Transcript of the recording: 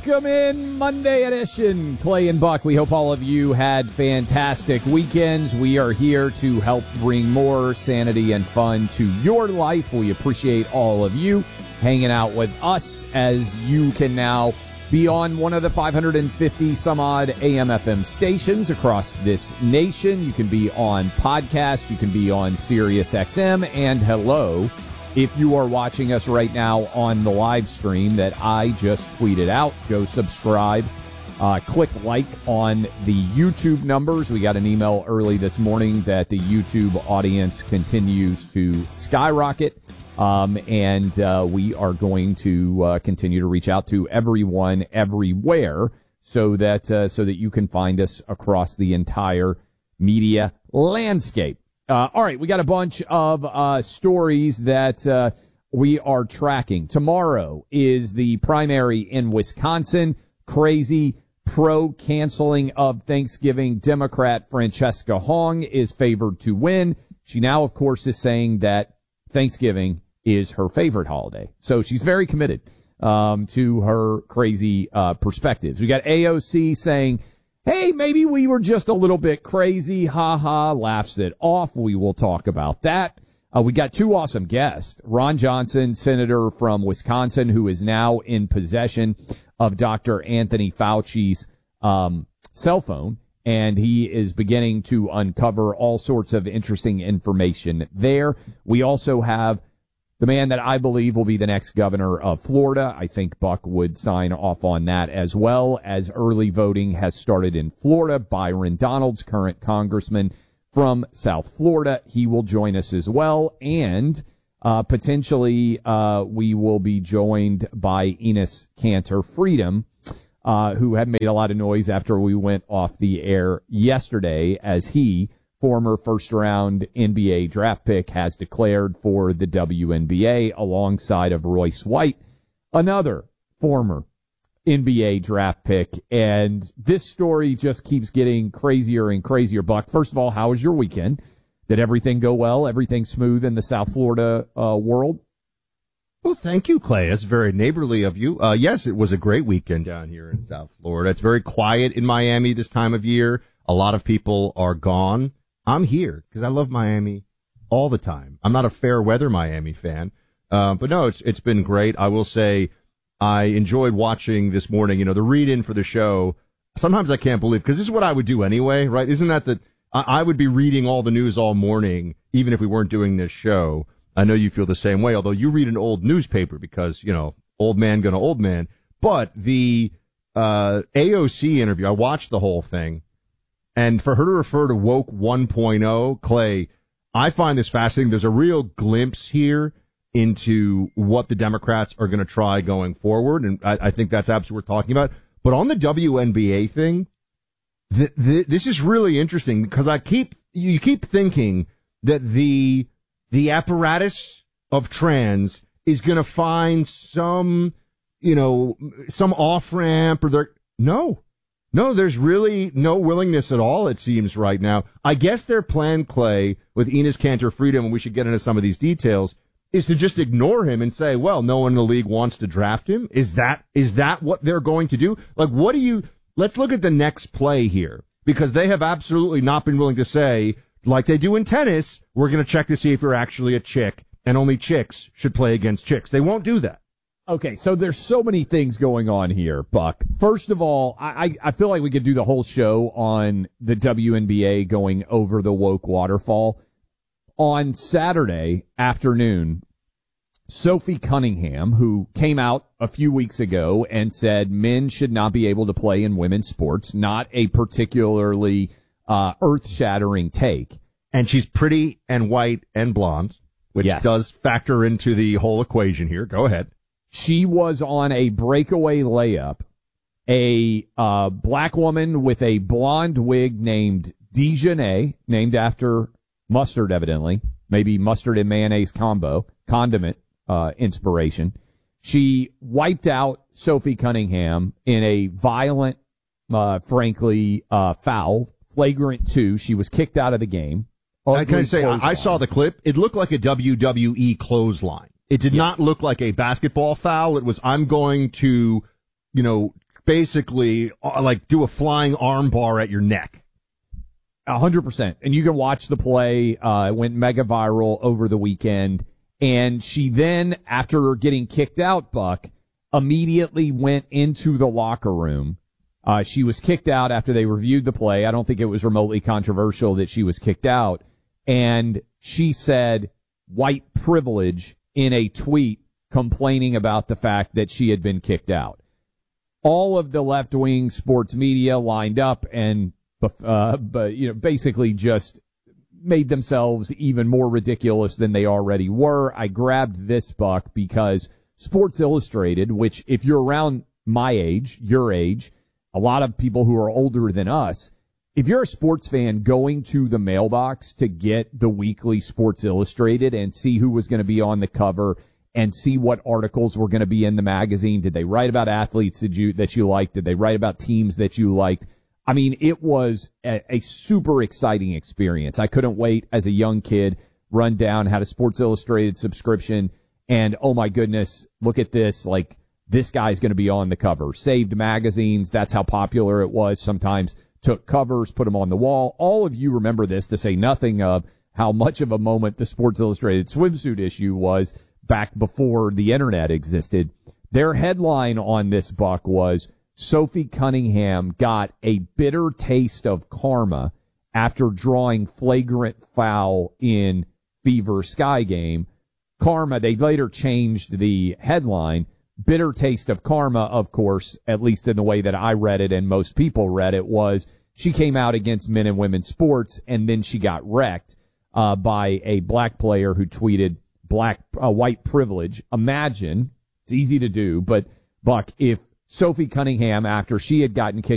Welcome in Monday edition, Clay and Buck. We hope all of you had fantastic weekends. We are here to help bring more sanity and fun to your life. We appreciate all of you hanging out with us, as you can now be on one of the 550 some odd AM/FM stations across this nation. You can be on podcast. You can be on Sirius XM. And hello, if you are watching us right now on the live stream that I just tweeted out, go subscribe. Click like on the YouTube numbers. We got an email early this morning that the YouTube audience continues to skyrocket. And we are going to continue to reach out to everyone everywhere so that you can find us across the entire media landscape. All right, we got a bunch of stories that we are tracking. Tomorrow is the primary in Wisconsin. Crazy pro-canceling of Thanksgiving Democrat Francesca Hong is favored to win. She now, of course, is saying that Thanksgiving is her favorite holiday. So she's very committed to her crazy perspectives. We got AOC saying, hey, maybe we were just a little bit crazy. Ha ha, laughs it off. We will talk about that. We got two awesome guests. Ron Johnson, senator from Wisconsin, who is now in possession of Dr. Anthony Fauci's cell phone, and he is beginning to uncover all sorts of interesting information there. We also have the man that I believe will be the next governor of Florida. I think Buck would sign off on that as well, as early voting has started in Florida. Byron Donalds, current congressman from South Florida. He will join us as well. And potentially we will be joined by Enes Kanter Freedom, who had made a lot of noise after we went off the air yesterday, as he, former first-round NBA draft pick, has declared for the WNBA alongside of Royce White, another former NBA draft pick. And this story just keeps getting crazier and crazier. Buck, first of all, how was your weekend? Did everything go well? Everything smooth in the South Florida world? Well, thank you, Clay. That's very neighborly of you. Yes, it was a great weekend down here in South Florida. It's very quiet in Miami this time of year. A lot of people are gone. I'm here because I love Miami all the time. I'm not a fair weather Miami fan. But no, it's been great. I will say I enjoyed watching this morning, the read in for the show. Sometimes I can't believe, because this is what I would do anyway, right? Isn't that I would be reading all the news all morning, even if we weren't doing this show. I know you feel the same way, although you read an old newspaper because, old man gonna old man. But the AOC interview, I watched the whole thing. And for her to refer to Woke 1.0, Clay, I find this fascinating. There's a real glimpse here into what the Democrats are going to try going forward. And I think that's absolutely what we're talking about. But on the WNBA thing, this is really interesting because you keep thinking that the apparatus of trans is going to find some off ramp No, there's really no willingness at all, it seems, right now. I guess their plan, Clay, with Enes Kanter Freedom, and we should get into some of these details, is to just ignore him and say, well, no one in the league wants to draft him. Is that what they're going to do? Let's look at the next play here, because they have absolutely not been willing to say, like they do in tennis, we're going to check to see if you're actually a chick, and only chicks should play against chicks. They won't do that. Okay, so there's so many things going on here, Buck. First of all, I feel like we could do the whole show on the WNBA going over the woke waterfall. On Saturday afternoon, Sophie Cunningham, who came out a few weeks ago and said men should not be able to play in women's sports, not a particularly earth-shattering take. And she's pretty and white and blonde, which does factor into the whole equation here. Go ahead. She was on a breakaway layup. A black woman with a blonde wig named Dejanay, named after mustard, evidently. Maybe mustard and mayonnaise condiment inspiration. She wiped out Sophie Cunningham in a violent, frankly, foul, flagrant 2. She was kicked out of the game. I saw the clip. It looked like a WWE clothesline. It did not look like a basketball foul. It was, I'm going to, basically like do a flying arm bar at your neck. 100%. And you can watch the play. It went mega viral over the weekend. And she then, after getting kicked out, Buck, immediately went into the locker room. She was kicked out after they reviewed the play. I don't think it was remotely controversial that she was kicked out. And she said white privilege in a tweet complaining about the fact that she had been kicked out. All of the left-wing sports media lined up and basically just made themselves even more ridiculous than they already were. I grabbed this, Buck, because Sports Illustrated, which if you're around my age, your age, a lot of people who are older than us, if you're a sports fan going to the mailbox to get the weekly Sports Illustrated and see who was going to be on the cover and see what articles were going to be in the magazine, did they write about athletes that you liked? Did they write about teams that you liked? I mean, it was a super exciting experience. I couldn't wait as a young kid, run down, had a Sports Illustrated subscription, and oh my goodness, look at this, like this guy's going to be on the cover. Saved magazines, that's how popular it was. Sometimes took covers, put them on the wall. All of you remember this, to say nothing of how much of a moment the Sports Illustrated swimsuit issue was back before the internet existed. Their headline on this, Buck, was Sophie Cunningham got a bitter taste of karma after drawing flagrant foul in Fever Sky game. Karma, they later changed the headline. Bitter taste of karma, of course, at least in the way that I read it and most people read it, was she came out against men and women's sports and then she got wrecked by a black player who tweeted white privilege. Imagine, it's easy to do, but Buck, if Sophie Cunningham, after she had gotten kicked